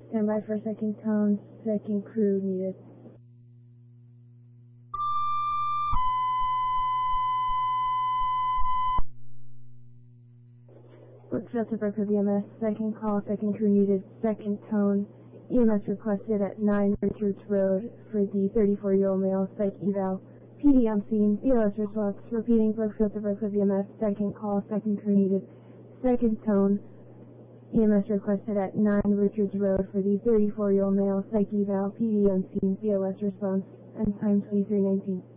Stand by for second tone, second crew needed. Brookfield to Brookfield EMS, second call, second crew needed, second tone. EMS requested at 9 Richards Road for the 34-year-old male, psych eval. PD on scene, BLS response, repeating Brookfield to Brookfield EMS, second call, second crew needed, second tone. EMS requested at 9 Richards Road for the 34-year-old male, psych eval. PD on scene, BLS response, and time 23:19.